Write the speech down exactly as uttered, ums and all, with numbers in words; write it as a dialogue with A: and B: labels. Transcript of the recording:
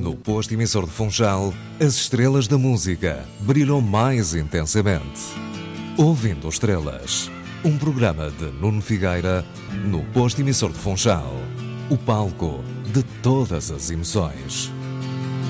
A: No posto emissor de Funchal, as estrelas da música brilham mais intensamente. Ouvindo Estrelas, um programa de Nuno Figueira, no posto emissor de Funchal, o palco de todas as emoções.